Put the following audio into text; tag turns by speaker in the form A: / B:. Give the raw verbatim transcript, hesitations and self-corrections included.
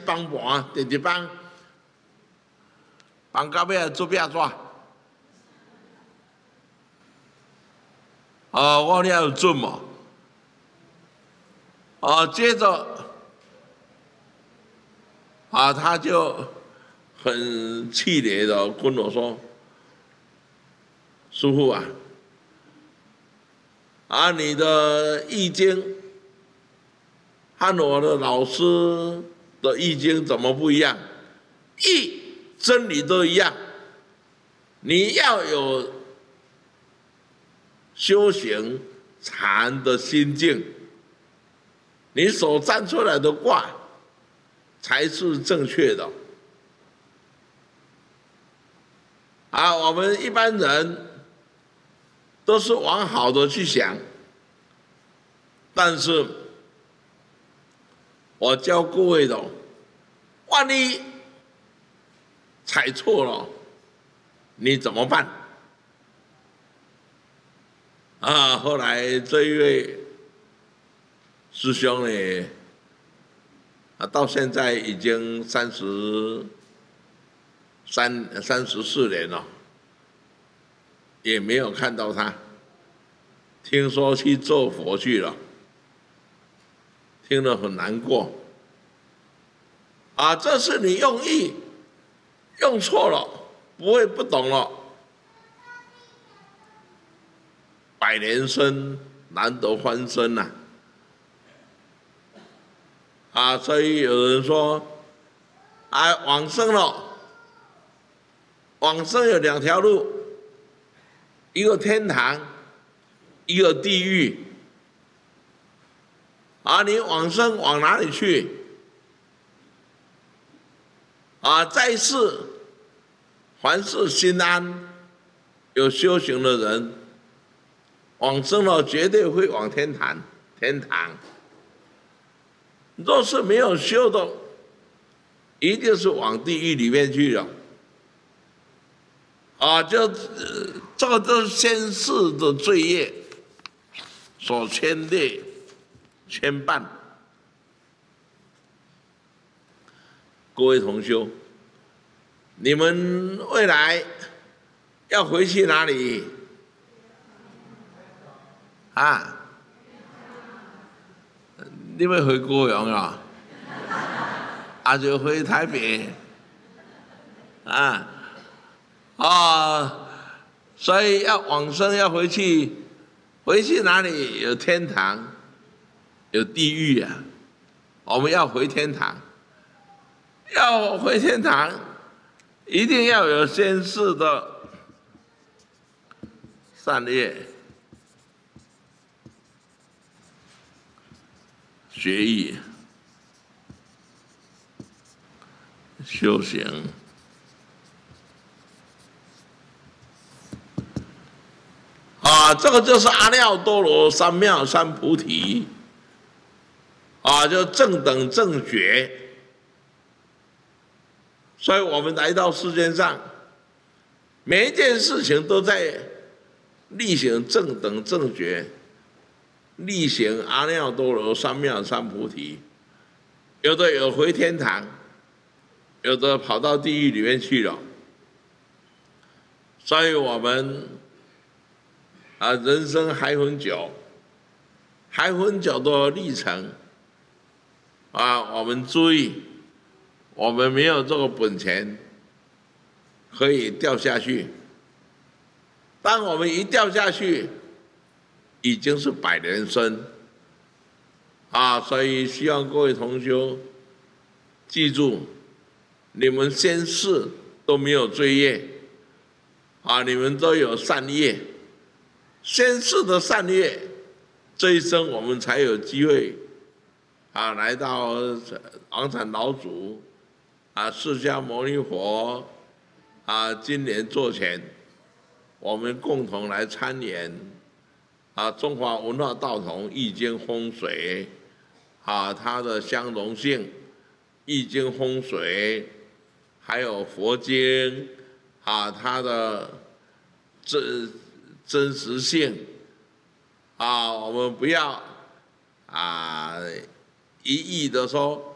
A: 帮盘，第一帮帮到尾做变怎？哦，我了有准嘛？哦，接着啊，他就很气馁的跟我说：“师傅啊，啊，你的易经和我的老师的易经怎么不一样？易真理都一样，你要有修行禅的心境，你所占出来的卦才是正确的。啊，我们一般人都是往好的去想，但是我教各位的，万一踩错了，你怎么办？啊，后来这一位师兄呢，啊，到现在已经三十三、三十四年了，也没有看到他。听说去做佛去了，听了很难过。啊，这是你用意用错了，不会不懂了。百年生难得翻身呐、啊！啊，所以有人说，啊，往生了，往生有两条路，一个天堂，一个地狱。啊，你往生往哪里去？啊，在世凡是心安、有修行的人，往生了绝对会往天堂。天堂，若是没有修的，一定是往地狱里面去了。啊，就这个都是先世的罪业所牵累、牵绊。各位同修，你们未来要回去哪里？啊？你要回高雄啊？啊，就回台北。啊，啊，所以要往生要回去，回去哪里？有天堂，有地狱啊。我们要回天堂，要回天堂，一定要有先世的善业。学艺、修行，啊，这个就是阿耨多罗三藐三菩提，啊，就正等正觉。所以我们来到世界上，每一件事情都在力行正等正觉。力行阿耨多罗三藐三菩提，有的有回天堂，有的跑到地狱里面去了。所以我们啊，人生还很久，还很久的历程啊，我们注意，我们没有这个本钱可以掉下去。当我们一掉下去，已经是百年生啊，所以希望各位同修记住，你们先世都没有罪业啊，你们都有善业，先世的善业，这一生我们才有机会啊，来到王禅老祖啊，释迦牟尼佛啊，今年座前，我们共同来参演。啊，中华文化道统易经风水，啊，它的相容性，易经风水，还有佛经，啊，它的真真实性，啊，我们不要啊一意的说